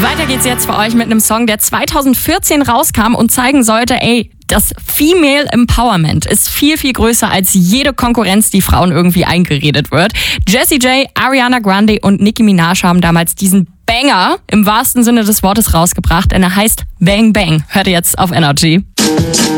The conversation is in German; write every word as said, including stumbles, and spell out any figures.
Weiter geht's jetzt für euch mit einem Song, der zweitausendvierzehn rauskam und zeigen sollte, ey, das Female Empowerment ist viel, viel größer als jede Konkurrenz, die Frauen irgendwie eingeredet wird. Jessie J, Ariana Grande und Nicki Minaj haben damals diesen Banger im wahrsten Sinne des Wortes rausgebracht. Und er heißt Bang Bang. Hört ihr jetzt auf Energy.